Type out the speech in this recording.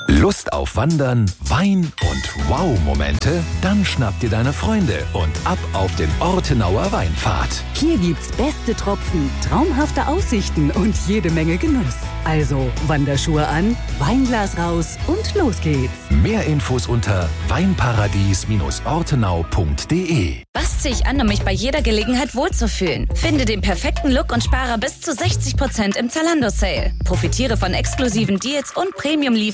Lust auf Wandern, Wein und Wow-Momente? Dann schnapp dir deine Freunde und ab auf den Ortenauer Weinpfad. Hier gibt's beste Tropfen, traumhafte Aussichten und jede Menge Genuss. Also Wanderschuhe an, Weinglas raus und los geht's. Mehr Infos unter weinparadies-ortenau.de. Was ziehe ich an, um mich bei jeder Gelegenheit wohlzufühlen? Finde den perfekten Look und spare bis zu 60% im Zalando-Sale. Profitiere von exklusiven Deals und Premium-Lieferungen